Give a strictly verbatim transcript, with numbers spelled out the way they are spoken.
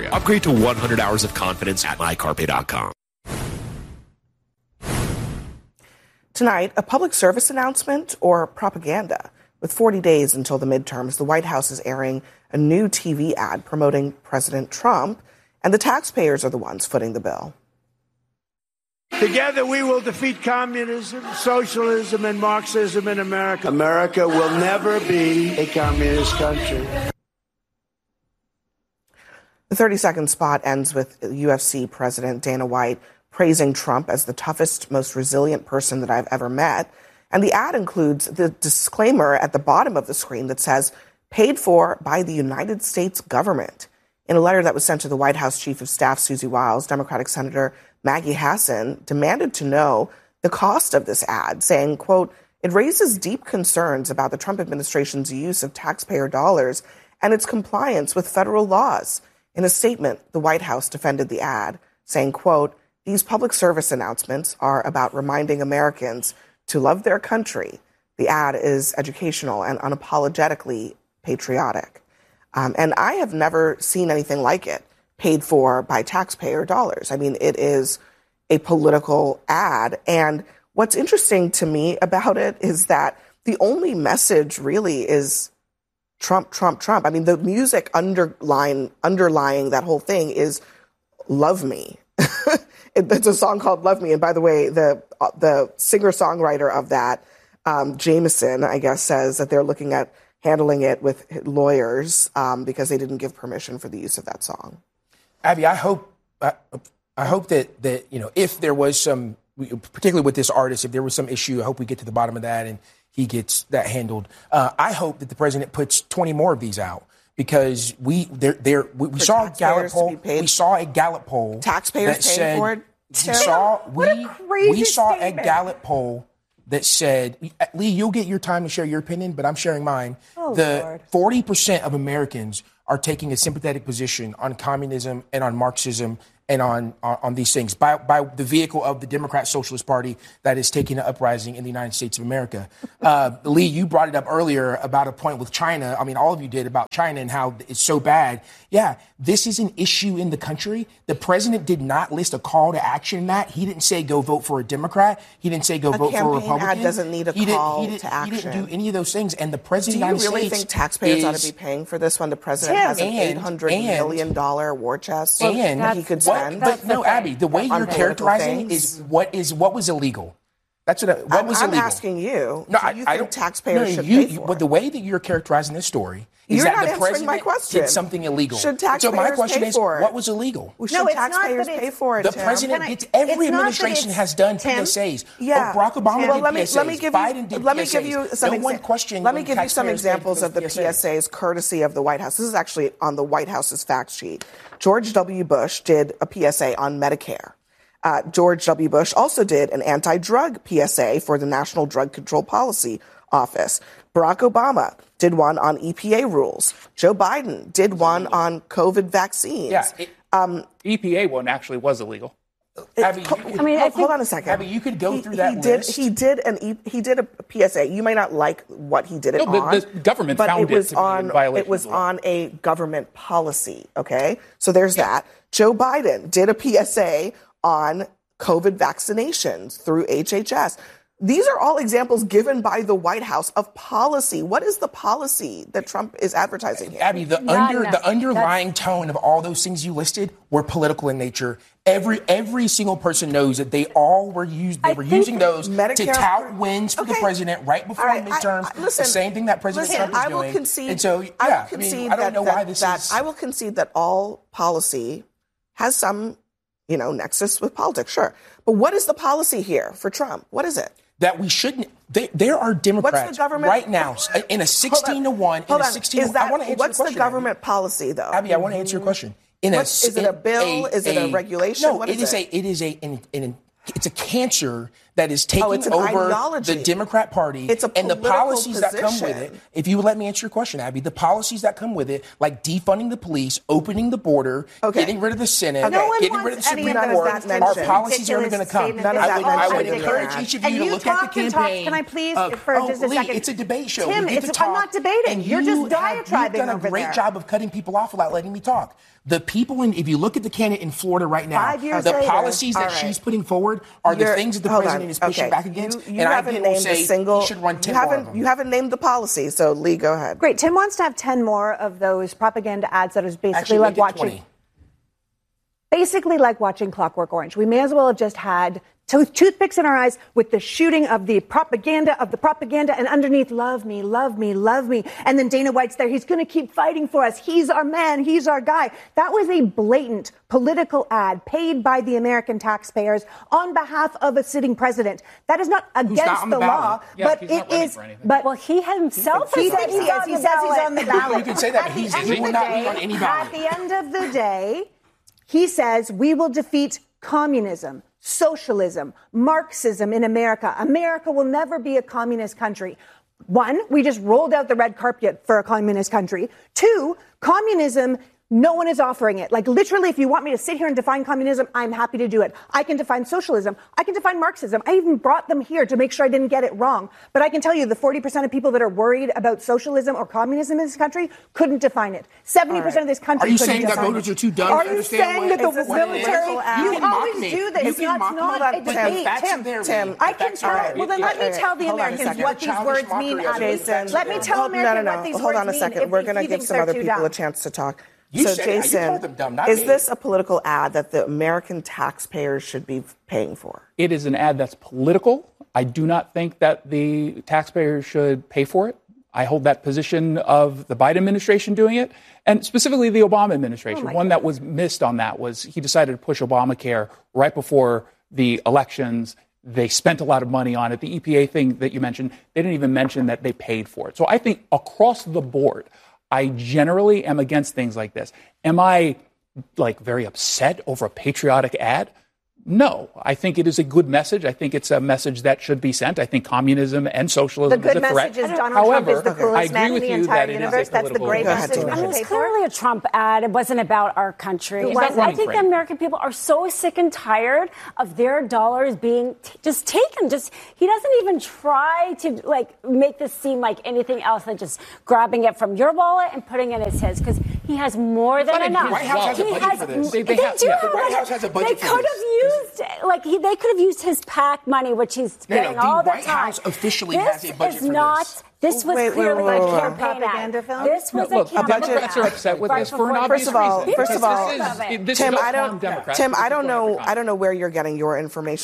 Upgrade to one hundred hours of confidence at my carpe dot com. Tonight, a public service announcement or propaganda? With forty days until the midterms, the White House is airing a new T V ad promoting President Trump, and the taxpayers are the ones footing the bill. Together we will defeat communism, socialism, and Marxism in America. America will never be a communist country. The thirty-second spot ends with U F C President Dana White praising Trump as the toughest, most resilient person that I've ever met. And the ad includes the disclaimer at the bottom of the screen that says, paid for by the United States government. In a letter that was sent to the White House Chief of Staff, Susie Wiles, Democratic Senator Maggie Hassan demanded to know the cost of this ad, saying, quote, it raises deep concerns about the Trump administration's use of taxpayer dollars and its compliance with federal laws. In a statement, the White House defended the ad, saying, quote, these public service announcements are about reminding Americans to love their country. The ad is educational and unapologetically patriotic. Um, and I have never seen anything like it paid for by taxpayer dollars. I mean, it is a political ad. And what's interesting to me about it is that the only message really is Trump, Trump, Trump. I mean, the music underlying, underlying that whole thing is Love Me. It's a song called Love Me. And by the way, the the singer-songwriter of that, um, Jameson, I guess, says that they're looking at handling it with lawyers um, because they didn't give permission for the use of that song. Abby, I hope I, I hope that, that, you know, if there was some, particularly with this artist, if there was some issue, I hope we get to the bottom of that and he gets that handled. Uh, I hope that the president puts twenty more of these out. Because we there there we, we saw a Gallup poll. We saw a Gallup poll. Taxpayers that said, paying for it. We saw we we saw statement. a Gallup poll that said, Lee, you'll get your time to share your opinion, but I'm sharing mine. Oh, the forty percent of Americans are taking a sympathetic position on communism and on Marxism and on, on, on these things by, by the vehicle of the Democrat Socialist Party that is taking an uprising in the United States of America. Uh, Lee, you brought it up earlier about a point with China. I mean, all of you did about China and how it's so bad. Yeah, this is an issue in the country. The president did not list a call to action in that. He didn't say go vote for a Democrat. He didn't say go a vote for a Republican. A campaign ad doesn't need a he call did, he did, to action. He didn't do any of those things. And the president Do you of the United really States think taxpayers is, ought to be paying for this when the president Tim, has an and, eight hundred million dollars war chest and that he could what, spend? But no, Abby, the way on you're characterizing things. is what is what was illegal. That's what. What I'm, was I'm illegal? asking you. No, do I, you I think don't. taxpayers no, should you, pay for But it? the way that you're characterizing this story is You're that not the answering president my question. did something illegal. Should taxpayers so my question pay is, for it? what was illegal? Well, should No, it's not taxpayers that pay it's- for it? The Tim? president I- gets every it's not that administration it's- has done Tim? P S As. Yeah. Oh, Barack Obama well, did let me P S As. let me give Biden you did let me P S As. give you some no exa- one questioned. Let me when give you some taxpayers paid examples for of the those P S As courtesy of the White House. This is actually on the White House's fact sheet. George W. Bush did a P S A on Medicare. Uh, George W. Bush also did an anti-drug P S A for the National Drug Control Policy Office. Barack Obama did one on E P A rules. Joe Biden did one on COVID vaccines. Yeah, it, um, E P A one actually was illegal. It, Abby, co- you, I mean, I hold, think, hold on a second. Abby, you could go he, through that he did, list. He did an e, he did a P S A. You may not like what he did it No, the- on. the government but found it it was to be in on violation it was of the law. on a government policy. Okay, so there's that. Joe Biden did a P S A on COVID vaccinations through H H S. These are all examples given by the White House of policy. What is the policy that Trump is advertising here? Abby, the Not under enough. the underlying That's- tone of all those things you listed were political in nature. Every every single person knows that they all were used. They I were think using those to Medicare- tout wins for the Okay. president right before All right, I- midterms. I- listen, the same thing that President listen, Trump is I will doing. concede. And so, yeah, I will I, concede mean, I don't that, know that, why this that is. I will concede that all policy has some, you know, nexus with politics. Sure, but what is the policy here for Trump? What is it? That we shouldn't. They, there are Democrats What's the government right now in a sixteen to one. Hold in a on. sixteen. Is that, I want to answer what's your question, the government policy, though? Abby, I want to answer your question. In What- a, is it a bill? Is it a regulation? No, What it is is it? a. It is a. An, an, it's a cancer that is taking oh, it's an over ideology. the Democrat Party it's a and the policies position. that come with it. If you would let me answer your question, Abby, the policies that come with it, like defunding the police, opening the border, okay. getting rid of the Senate, okay. no getting rid of the Supreme Court, our policies are only going to come. None of I that would, I would mentioned. encourage each of you and to you look at the campaign. Can I please, uh, for oh, just a Lee, second? It's a debate show. Tim, it's, I'm not debating. And You're you just diatribing have, You've done a great there. job of cutting people off without letting me talk. The people in, if you look at the candidate in Florida right now, Five years the later. policies that right. she's putting forward are You're, the things that the president on. is pushing okay. back against. You, you and haven't I named will say a single. he should run ten you more haven't. of them. You haven't named the policy. So Lee, go ahead. Great. Tim wants to have ten more of those propaganda ads that is basically Actually, like watching. twenty. Basically like watching Clockwork Orange. We may as well have just had tooth- toothpicks in our eyes with the shooting of the propaganda of the propaganda and underneath, love me, love me, love me. And then Dana White's there. He's going to keep fighting for us. He's our man. He's our guy. That was a blatant political ad paid by the American taxpayers on behalf of a sitting president. That is not against not on the, the law, Yeah, but he's it not running is. for anything. But Well, he himself he has said thinks he he's is. on He the says he's ballot. on the ballot. You can say that, but At the he's- end he of will the not be day- on any ballot. At the end of the day, he says we will defeat communism, socialism, Marxism in America. America will never be a communist country. One, we just rolled out the red carpet for a communist country. Two, communism, no one is offering it. Like literally, if you want me to sit here and define communism, I'm happy to do it. I can define socialism. I can define Marxism. I even brought them here to make sure I didn't get it wrong. But I can tell you the forty percent of people that are worried about socialism or communism in this country couldn't define it. seventy percent right. of this country Are you couldn't saying that define voters it. are too dumb Are to you understand saying what- that the Is this a military, political ad? you You can mock always me. do You this. can That's mock me. not Hold on, a Tim. debate. Facts Tim, are there, Tim. Lee. I The can facts are tell, there. well then let me Okay, tell the hold on a Americans second. what these Childish words mockery mean, of Abby. Jason, Let me tell hold, Americans no, no, no. what these Hold words on a mean second. if- We're if going to he give thinks some they're other too people dumb. a chance to talk. You so, said it. You Jason, called them dumb, not is me. this a political ad that the American taxpayers should be paying for? It is an ad that's political. I do not think that the taxpayers should pay for it. I hold that position of the Biden administration doing it, and specifically the Obama administration. Oh One God. that was missed on that was he decided to push Obamacare right before the elections. They spent a lot of money on it. The E P A thing that you mentioned, they didn't even mention that they paid for it. So I think across the board, I generally am against things like this. Am I like very upset over a patriotic ad? No, I think it is a good message. I think it's a message that should be sent. I think communism and socialism The good is a threat. message is Donald However, Trump is the coolest I agree man in with the you entire that it is a universe. That's the political great Go ahead, message Tina. we I mean, should it pay was for. clearly a Trump ad. It wasn't about our country. It wasn't And I running think for the him. American people are so sick and tired of their dollars being t- just taken. Just he doesn't even try to like make this seem like anything else than just grabbing it from your wallet and putting it as his because he has more than But in enough. his White House has a He budget for this. They, They- they they have- do yeah. have The a White budget. House has a budget They for could this. have used like he. They could have used his PAC money, which he's No, no, getting the all the White time. House officially this has a budget is for not. this. This was Wait, wait, clearly wait, a wait, wait. campaign Propaganda ad. film? This was Look, a campaign Democrats are ad. upset with Right this for an before obvious First of all, reason. first of all, This is- this Tim, is I harm don't, Democrats. Tim, This I is don't going after know, Congress. I don't know where you're getting your information